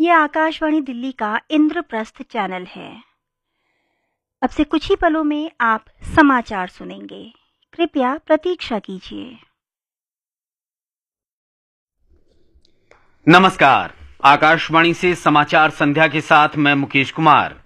ये आकाशवाणी दिल्ली का इंद्रप्रस्थ चैनल है। अब से कुछ ही पलों में आप समाचार सुनेंगे। कृपया प्रतीक्षा कीजिए। नमस्कार, आकाशवाणी से समाचार संध्या के साथ मैं मुकेश कुमार।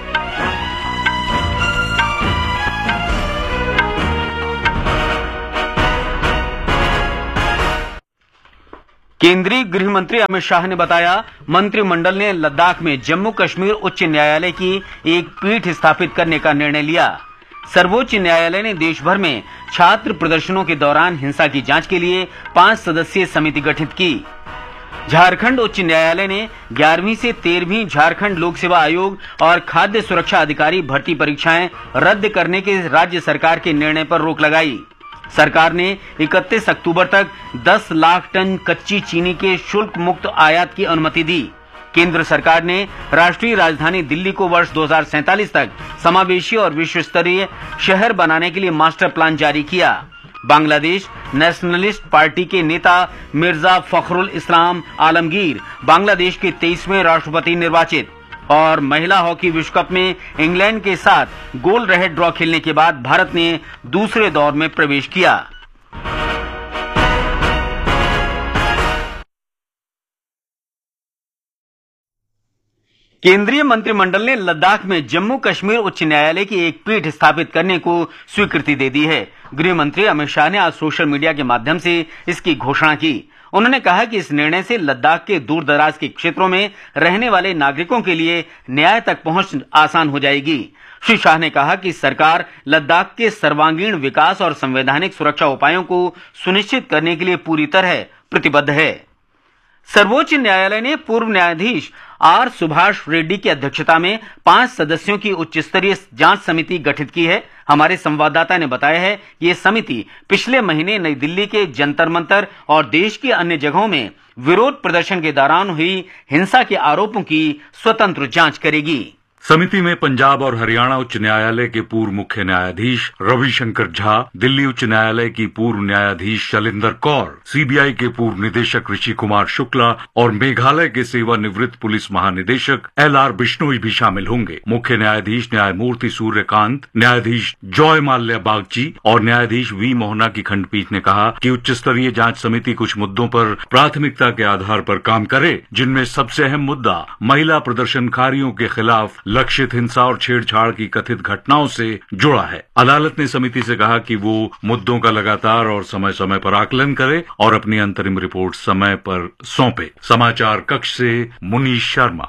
केंद्रीय गृह मंत्री अमित शाह ने बताया, मंत्रिमंडल ने लद्दाख में जम्मू कश्मीर उच्च न्यायालय की एक पीठ स्थापित करने का निर्णय लिया। सर्वोच्च न्यायालय ने देश भर में छात्र प्रदर्शनों के दौरान हिंसा की जांच के लिए 5 सदस्यीय समिति गठित की। झारखंड उच्च न्यायालय ने 11वीं से 13वीं झारखंड लोक सेवा आयोग और खाद्य सुरक्षा अधिकारी भर्ती परीक्षाएं रद्द करने के राज्य सरकार के निर्णय पर रोक लगाई। सरकार ने 31 अक्टूबर तक 10 लाख टन कच्ची चीनी के शुल्क मुक्त आयात की अनुमति दी। केंद्र सरकार ने राष्ट्रीय राजधानी दिल्ली को वर्ष 2047 तक समावेशी और विश्व स्तरीय शहर बनाने के लिए मास्टर प्लान जारी किया। बांग्लादेश नेशनलिस्ट पार्टी के नेता मिर्जा फखरुल इस्लाम आलमगीर बांग्लादेश के 23वें राष्ट्रपति निर्वाचित। और महिला हॉकी विश्व कप में इंग्लैंड के साथ गोल रहित ड्रॉ खेलने के बाद भारत ने दूसरे दौर में प्रवेश किया। केंद्रीय मंत्रिमंडल ने लद्दाख में जम्मू कश्मीर उच्च न्यायालय की एक पीठ स्थापित करने को स्वीकृति दे दी है। गृह मंत्री अमित शाह ने आज सोशल मीडिया के माध्यम से इसकी घोषणा की। उन्होंने कहा कि इस निर्णय से लद्दाख के दूर दराज के क्षेत्रों में रहने वाले नागरिकों के लिए न्याय तक पहुंच आसान हो जाएगी। श्री शाह ने कहा कि सरकार लद्दाख के सर्वांगीण विकास और संवैधानिक सुरक्षा उपायों को सुनिश्चित करने के लिए पूरी तरह प्रतिबद्ध है। सर्वोच्च न्यायालय ने पूर्व न्यायाधीश आर सुभाष रेड्डी की अध्यक्षता में 5 सदस्यों की उच्च स्तरीय जांच समिति गठित की है। हमारे संवाददाता ने बताया है कि ये समिति पिछले महीने नई दिल्ली के जंतर मंतर और देश की अन्य जगहों में विरोध प्रदर्शन के दौरान हुई हिंसा के आरोपों की स्वतंत्र जांच करेगी। समिति में पंजाब और हरियाणा उच्च न्यायालय के पूर्व मुख्य न्यायाधीश रविशंकर झा, दिल्ली उच्च न्यायालय की पूर्व न्यायाधीश शैलेंद्र कौर, सीबीआई के पूर्व निदेशक ऋषि कुमार शुक्ला और मेघालय के सेवानिवृत्त पुलिस महानिदेशक LR बिश्नोई भी शामिल होंगे। मुख्य न्यायाधीश न्यायमूर्ति सूर्यकांत, न्यायाधीश जॉय माल्या बागची और न्यायाधीश V मोहना की खंडपीठ ने कहा कि उच्च स्तरीय जांच समिति कुछ मुद्दों पर प्राथमिकता के आधार पर काम करे, जिनमें सबसे अहम मुद्दा महिला प्रदर्शनकारियों के खिलाफ लक्षित हिंसा और छेड़छाड़ की कथित घटनाओं से जुड़ा है। अदालत ने समिति से कहा कि वो मुद्दों का लगातार और समय समय पर आकलन करे और अपनी अंतरिम रिपोर्ट समय पर सौंपे। समाचार कक्ष से मुनीश शर्मा।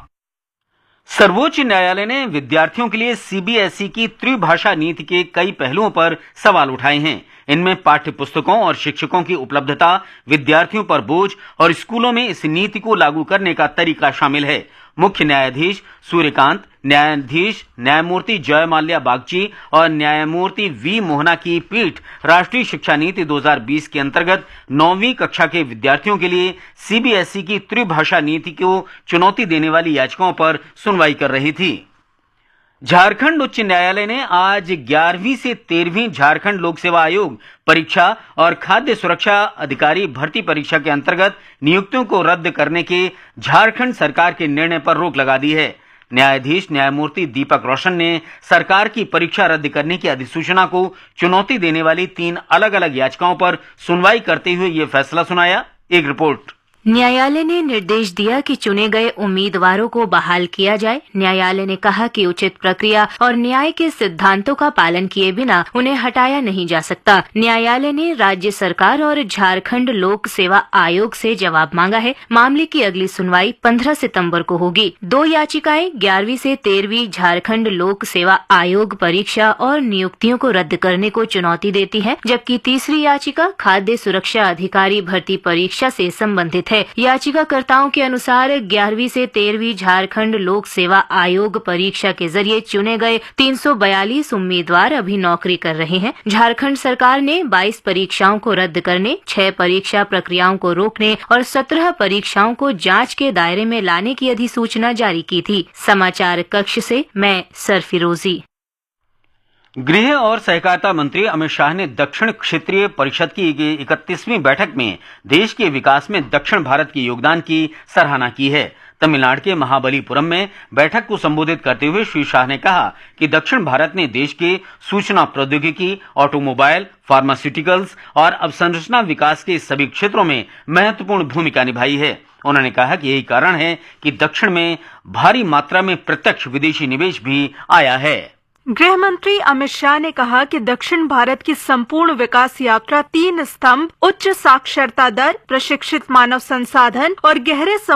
सर्वोच्च न्यायालय ने विद्यार्थियों के लिए CBSE की त्रिभाषा नीति के कई पहलुओं पर सवाल उठाए हैं। इनमें पाठ्य पुस्तकों और शिक्षकों की उपलब्धता, विद्यार्थियों पर बोझ और स्कूलों में इस नीति को लागू करने का तरीका शामिल है। मुख्य न्यायाधीश सूर्यकांत, न्यायाधीश न्यायमूर्ति जय माल्या बागची और न्यायमूर्ति V मोहना की पीठ राष्ट्रीय शिक्षा नीति 2020 के अंतर्गत 9वीं कक्षा के विद्यार्थियों के लिए CBSE की त्रिभाषा नीति को चुनौती देने वाली याचिकाओं पर सुनवाई कर रही थी। झारखंड उच्च न्यायालय ने आज 11वीं से 13वीं झारखंड लोक सेवा आयोग परीक्षा और खाद्य सुरक्षा अधिकारी भर्ती परीक्षा के अंतर्गत नियुक्तियों को रद्द करने के झारखंड सरकार के निर्णय पर रोक लगा दी है। न्यायाधीश न्यायमूर्ति दीपक रोशन ने सरकार की परीक्षा रद्द करने की अधिसूचना को चुनौती देने वाली 3 अलग अलग याचिकाओं पर सुनवाई करते हुए ये फैसला सुनाया। एक रिपोर्ट। न्यायालय ने निर्देश दिया कि चुने गए उम्मीदवारों को बहाल किया जाए। न्यायालय ने कहा कि उचित प्रक्रिया और न्याय के सिद्धांतों का पालन किए बिना उन्हें हटाया नहीं जा सकता। न्यायालय ने राज्य सरकार और झारखंड लोक सेवा आयोग से जवाब मांगा है। मामले की अगली सुनवाई 15 सितंबर को होगी। 2 याचिकाएं 11वीं से 13वीं झारखंड लोक सेवा आयोग परीक्षा और नियुक्तियों को रद्द करने को चुनौती देती है, जबकि तीसरी याचिका खाद्य सुरक्षा अधिकारी भर्ती परीक्षा से संबंधित है। याचिकाकर्ताओं के अनुसार 11वीं से 13वीं झारखंड लोक सेवा आयोग परीक्षा के जरिए चुने गए 342 उम्मीदवार अभी नौकरी कर रहे हैं। झारखंड सरकार ने 22 परीक्षाओं को रद्द करने, 6 परीक्षा प्रक्रियाओं को रोकने और 17 परीक्षाओं को जांच के दायरे में लाने की अधिसूचना जारी की थी। समाचार कक्ष से मैं सरफिरोजी। गृह और सहकारिता मंत्री अमित शाह ने दक्षिण क्षेत्रीय परिषद की 31वीं बैठक में देश के विकास में दक्षिण भारत के योगदान की सराहना की है। तमिलनाडु के महाबलीपुरम में बैठक को संबोधित करते हुए श्री शाह ने कहा कि दक्षिण भारत ने देश के सूचना प्रौद्योगिकी, ऑटोमोबाइल, फार्मास्यूटिकल्स और अवसंरचना विकास के सभी क्षेत्रों में महत्वपूर्ण भूमिका निभाई है। उन्होंने कहा कि यही कारण है कि दक्षिण में भारी मात्रा में प्रत्यक्ष विदेशी निवेश भी आया है। गृह मंत्री अमित शाह ने कहा कि दक्षिण भारत की संपूर्ण विकास यात्रा 3 स्तंभ, उच्च साक्षरता दर, प्रशिक्षित मानव संसाधन और गहरे